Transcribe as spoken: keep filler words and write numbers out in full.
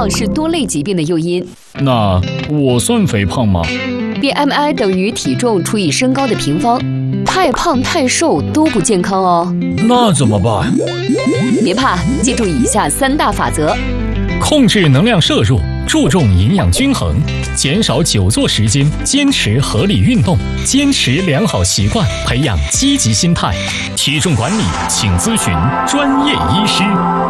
胖是多类疾病的诱因。 那我算肥胖吗？ B M I 等于体重除以身高的平方，太胖太瘦都不健康哦。 那怎么办？ 别怕，记住以下三大法则： 控制能量摄入，注重营养均衡，减少久坐时间，坚持合理运动，坚持良好习惯，培养积极心态。体重管理，请咨询专业医师。